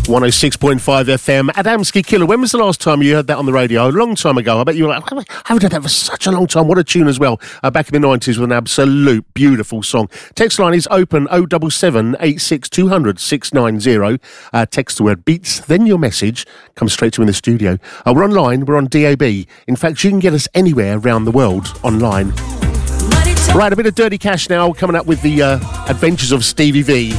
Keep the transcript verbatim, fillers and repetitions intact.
one oh six point five F M. Adamski Killer. When was the last time you heard that on the radio? A long time ago. I bet you were like, I haven't heard that for such a long time. What a tune as well. Uh, back in the nineties with an absolute beautiful song. Text line is open oh seven seven, eight six two hundred, six nine zero. Uh, text the word beats, then your message comes straight to you in the studio. Uh, we're online. We're on D A B. In fact, you can get us anywhere around the world online. Right, a bit of Dirty Cash now, coming up with the uh, adventures of Stevie V.